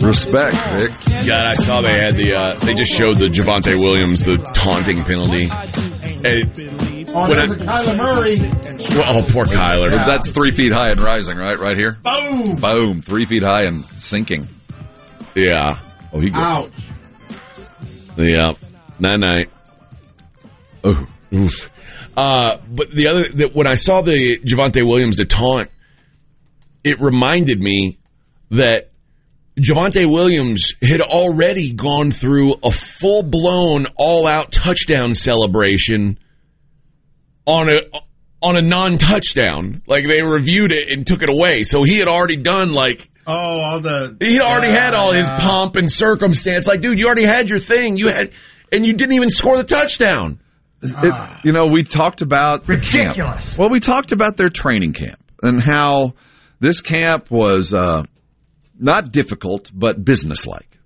Respect, Vic. God, I saw they had they just showed the Javonte Williams, the taunting penalty. Kyler Murray. Oh, poor Kyler. Yeah. That's 3 feet high and rising, right here? Boom. Boom. 3 feet high and sinking. Yeah. Oh, he Ouch. Yeah. Night. Oh. Oof. But when I saw the Javonte Williams to taunt, it reminded me that Javonte Williams had already gone through a full-blown, all-out touchdown celebration on a non-touchdown. Like, they reviewed it and took it away. So he had already done, like... Oh, all the... He already had all his pomp and circumstance. Like, dude, you already had your thing. And you didn't even score the touchdown. We talked about... Ridiculous. Camp. Well, we talked about their training camp and how this camp was... not difficult, but businesslike.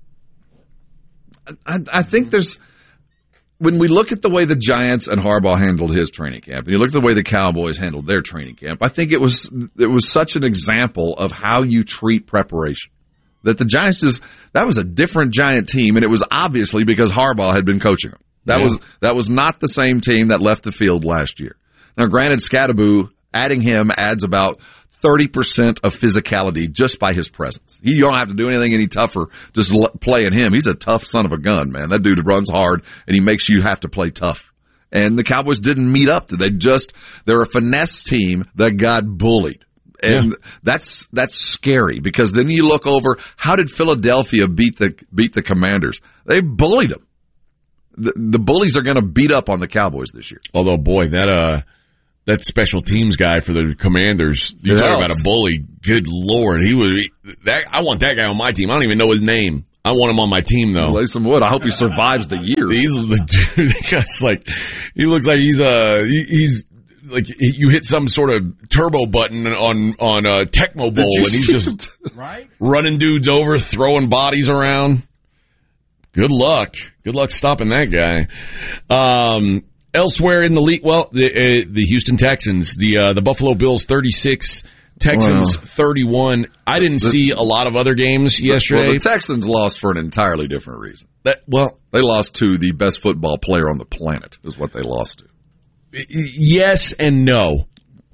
I think when we look at the way the Giants and Harbaugh handled his training camp, and you look at the way the Cowboys handled their training camp, I think it was such an example of how you treat preparation. That the Giants that was a different Giant team, and it was obviously because Harbaugh had been coaching them. That was not the same team that left the field last year. Now, granted, Scadaboo, adding him adds about 30% of physicality just by his presence. You don't have to do anything any tougher just playing him. He's a tough son of a gun, man. That dude runs hard, and he makes you have to play tough. And the Cowboys didn't meet up to. They're a finesse team that got bullied. And that's scary because then you look over, how did Philadelphia beat the Commanders? They bullied them. The bullies are going to beat up on the Cowboys this year. Although, boy, that special teams guy for the Commanders, you talk about a bully. Good Lord, I want that guy on my team. I don't even know his name. I want him on my team, though. Lay some wood. I hope he survives the year. The guy's like, he looks like he's like you hit some sort of turbo button on Tecmo Bowl, and he's just running dudes over, throwing bodies around. Good luck stopping that guy. Elsewhere in the league, the Houston Texans, the Buffalo Bills 36, Texans 31. I didn't see a lot of other games yesterday. Well, the Texans lost for an entirely different reason. They lost to the best football player on the planet, is what they lost to. Yes and no.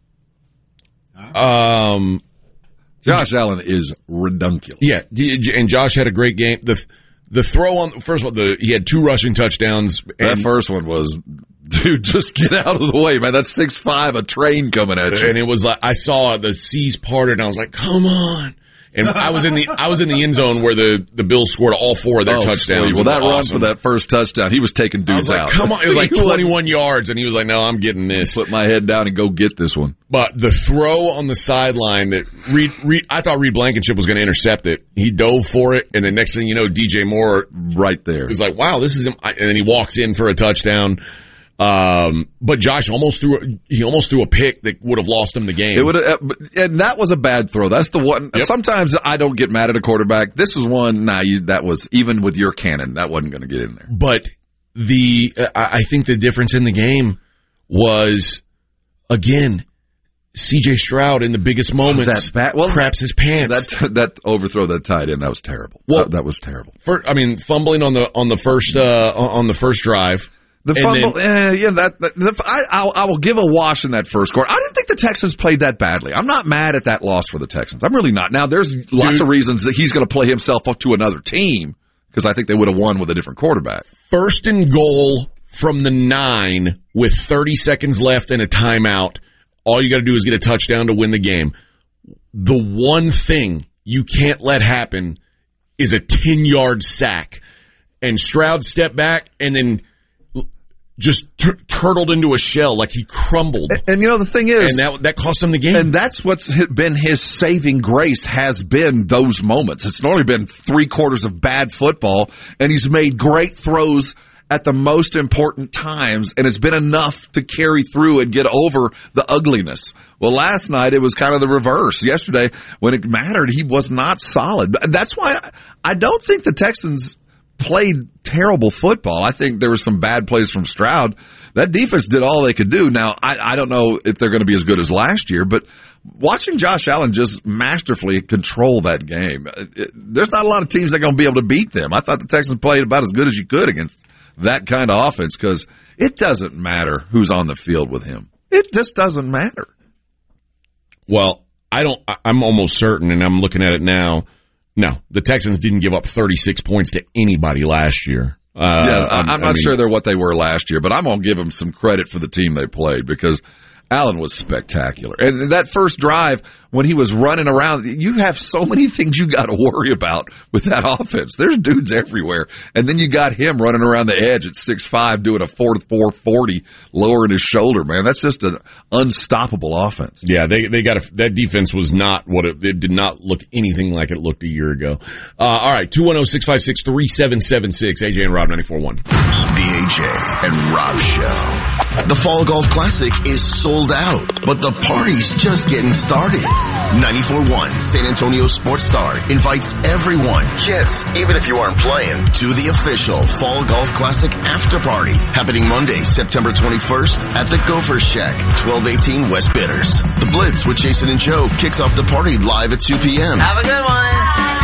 Josh Allen is redunculous. Yeah, and Josh had a great game. The throw on, first of all, he had 2 rushing touchdowns. That first one was, dude, just get out of the way, man. That's 6'5", a train coming at you. And it was like, I saw the seas parted, and I was like, come on. And I was in the end zone where the Bills scored all 4 of their touchdowns. Well, that run for that first touchdown, he was taking dudes out. Come on, it was like 21 yards, and he was like, "No, I'm getting this." Put my head down and go get this one. But the throw on the sideline that I thought Reed Blankenship was going to intercept it. He dove for it, and the next thing you know, DJ Moore right there was like, "Wow, this is him!" And then he walks in for a touchdown. But Josh almost threw a pick that would have lost him the game. It would have, and that was a bad throw. That's the one. Yep. Sometimes I don't get mad at a quarterback. This was one. That was, even with your cannon, that wasn't going to get in there. But I think the difference in the game was, again, C.J. Stroud in the biggest moments craps his pants. That overthrow that tight end, that was terrible. Well, that was terrible. Fumbling on the first drive. The fumble, I will give a wash in that first quarter. I didn't think the Texans played that badly. I'm not mad at that loss for the Texans. I'm really not. Now, there's lots of reasons that he's going to play himself up to another team because I think they would have won with a different quarterback. 1st and goal from the 9 with 30 seconds left and a timeout. All you got to do is get a touchdown to win the game. The one thing you can't let happen is a 10-yard sack. And Stroud stepped back and then just turtled into a shell, like he crumbled. And the thing is... And that cost him the game. And that's what's been his saving grace, has been those moments. It's only been 3 quarters of bad football, and he's made great throws at the most important times, and it's been enough to carry through and get over the ugliness. Well, last night it was kind of the reverse. Yesterday, when it mattered, he was not solid. That's why I don't think the Texans played terrible football. I think there were some bad plays from Stroud. That defense did all they could do. Now, I don't know if they're going to be as good as last year, but watching Josh Allen just masterfully control that game, there's not a lot of teams that are going to be able to beat them. I thought the Texans played about as good as you could against that kind of offense because it doesn't matter who's on the field with him. It just doesn't matter. Well, I'm almost certain, and I'm looking at it now. No, the Texans didn't give up 36 points to anybody last year. I'm not sure they're what they were last year, but I'm going to give them some credit for the team they played because Allen was spectacular. And that first drive, when he was running around, you have so many things you got to worry about with that offense. There's dudes everywhere. And then you got him running around the edge at 6'5", doing a 4.40, lowering his shoulder, man. That's just an unstoppable offense. Yeah, they got that defense was not what it did not look anything like it looked a year ago. All right, 210-656-3776, AJ and Rob 94.1. The AJ and Rob Show. The Fall Golf Classic is sold out, but the party's just getting started. 94.1 San Antonio Sports Star invites everyone, kids, even if you aren't playing, to the official Fall Golf Classic after party happening Monday, September 21st at the Gopher Shack, 1218 West Bitters. The Blitz with Jason and Joe kicks off the party live at 2 p.m. Have a good one.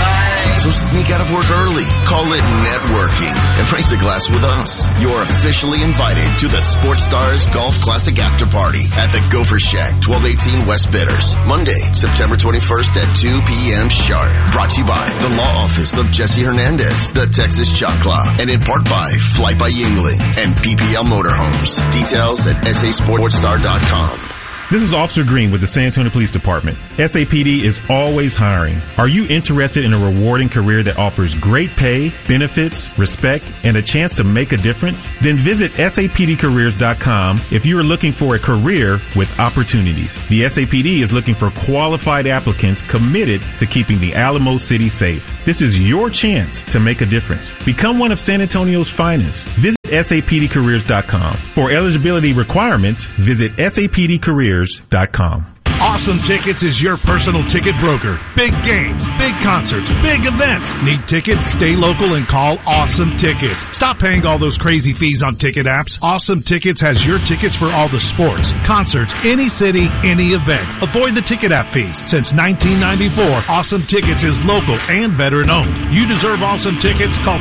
So sneak out of work early, call it networking, and raise a glass with us. You're officially invited to the Sports Stars Golf Classic After Party at the Gopher Shack, 1218 West Bitters, Monday, September 21st at 2 p.m. sharp. Brought to you by the Law Office of Jesse Hernandez, the Texas Choclaw, and in part by Flight by Yingling and PPL Motorhomes. Details at sasportstar.com. This is Officer Green with the San Antonio Police Department. SAPD is always hiring. Are you interested in a rewarding career that offers great pay, benefits, respect, and a chance to make a difference? Then visit sapdcareers.com if you are looking for a career with opportunities. The SAPD is looking for qualified applicants committed to keeping the Alamo City safe. This is your chance to make a difference. Become one of San Antonio's finest. Visit sapdcareers.com. For eligibility requirements, visit sapdcareers.com. Awesome Tickets is your personal ticket broker. Big games, big concerts, big events. Need tickets? Stay local and call Awesome Tickets. Stop paying all those crazy fees on ticket apps. Awesome Tickets has your tickets for all the sports, concerts, any city, any event. Avoid the ticket app fees. Since 1994, Awesome Tickets is local and veteran owned. You deserve Awesome Tickets. Call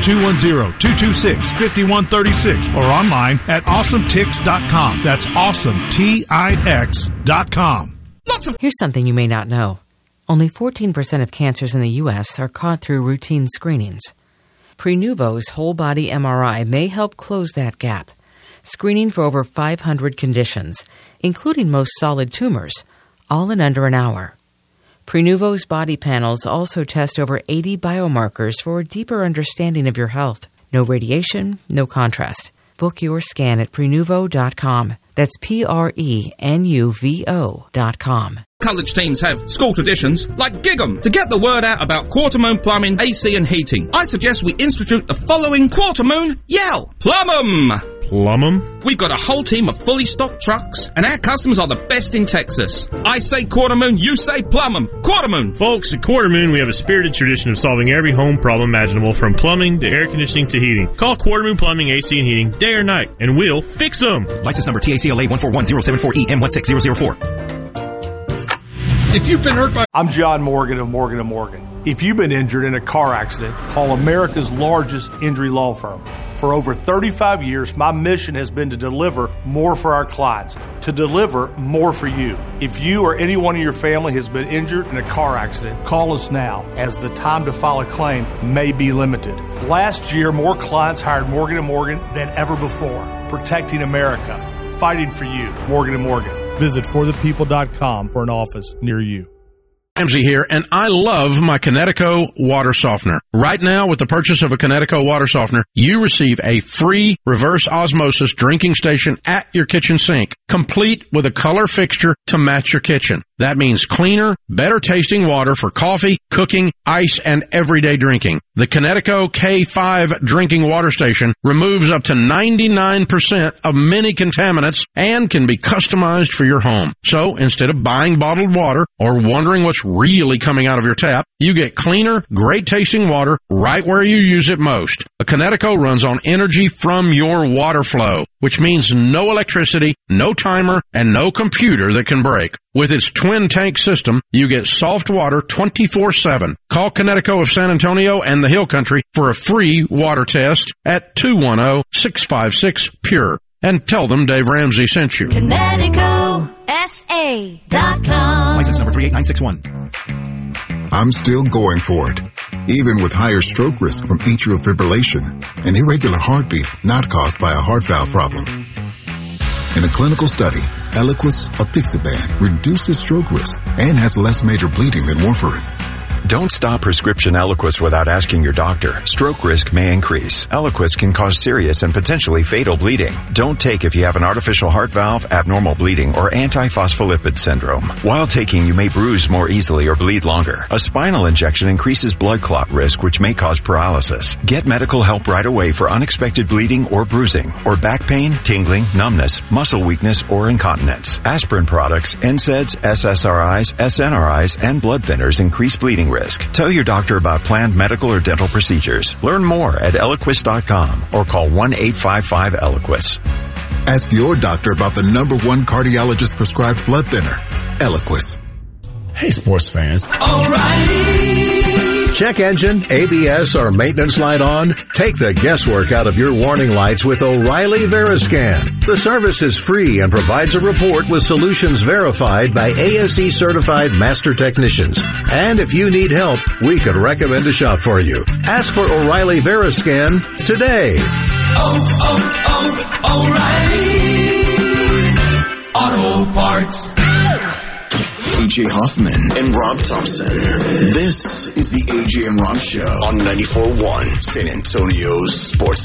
210-226-5136 or online at awesometix.com. That's awesometix.com. Here's something you may not know. Only 14% of cancers in the U.S. are caught through routine screenings. Prenuvo's whole-body MRI may help close that gap, screening for over 500 conditions, including most solid tumors, all in under an hour. Prenuvo's body panels also test over 80 biomarkers for a deeper understanding of your health. No radiation, no contrast. Book your scan at Prenuvo.com. That's Prenuvo.com. College teams have school traditions like Gig 'em. To get the word out about Quarter Moon Plumbing, AC and Heating, I suggest we institute the following Quarter Moon Yell. Plum 'em! Plum 'em? We've got a whole team of fully stocked trucks, and our customers are the best in Texas. I say Quarter Moon, you say Plum 'em. Quarter Moon! Folks, at Quarter Moon, we have a spirited tradition of solving every home problem imaginable, from plumbing to air conditioning to heating. Call Quarter Moon Plumbing, AC and Heating, day or night, and we'll fix them. License number TACLA 141074EM16004. If you've been hurt by... I'm John Morgan of Morgan & Morgan. If you've been injured in a car accident, call America's largest injury law firm. For over 35 years, my mission has been to deliver more for our clients, to deliver more for you. If you or anyone in your family has been injured in a car accident, call us now, as the time to file a claim may be limited. Last year, more clients hired Morgan & Morgan than ever before, protecting America, fighting for you. Morgan & Morgan. Visit forthepeople.com for an office near you. Ramsey here, and I love my Connecticut water softener. Right now, with the purchase of a Connecticut water softener, you receive a free reverse osmosis drinking station at your kitchen sink, complete with a color fixture to match your kitchen. That means cleaner, better tasting water for coffee, cooking, ice, and everyday drinking. The Connecticut K5 drinking water station removes up to 99% of many contaminants and can be customized for your home. So instead of buying bottled water or wondering what's really coming out of your tap, you get cleaner, great tasting water right where you use it most. A Connecticut runs on energy from your water flow. which means no electricity, no timer, and no computer that can break. With its twin tank system, you get soft water 24/7. Call Connecticut of San Antonio and the Hill Country for a free water test at 210-656-PURE. And tell them Dave Ramsey sent you. ConnecticutSA.com. License number 38961. I'm still going for it, even with higher stroke risk from atrial fibrillation, an irregular heartbeat not caused by a heart valve problem. In a clinical study, Eliquis apixaban reduces stroke risk and has less major bleeding than warfarin. Don't stop prescription Eliquis without asking your doctor. Stroke risk may increase. Eliquis can cause serious and potentially fatal bleeding. Don't take if you have an artificial heart valve, abnormal bleeding, or antiphospholipid syndrome. While taking, you may bruise more easily or bleed longer. A spinal injection increases blood clot risk, which may cause paralysis. Get medical help right away for unexpected bleeding or bruising, or back pain, tingling, numbness, muscle weakness, or incontinence. Aspirin products, NSAIDs, SSRIs, SNRIs, and blood thinners increase bleeding risk. Tell your doctor about planned medical or dental procedures. Learn more at Eliquis.com or call 1-855-ELIQUIS. Ask your doctor about the #1 cardiologist prescribed blood thinner, Eliquis. Hey, sports fans. O'Reilly! Check engine, ABS, or maintenance light on? Take the guesswork out of your warning lights with O'Reilly Veriscan. The service is free and provides a report with solutions verified by ASE certified master technicians. And if you need help, we could recommend a shop for you. Ask for O'Reilly Veriscan today. O'Reilly Auto Parts. A.J. Hoffman and Rob Thompson. This is the A.J. and Rob Show on 94.1 San Antonio's Sports